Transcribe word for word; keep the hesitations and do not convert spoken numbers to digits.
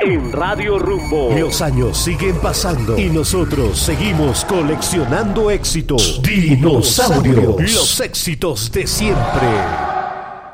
en Radio Rumbo. Los años siguen pasando y nosotros seguimos coleccionando éxitos. Dinosaurios. Los éxitos de siempre.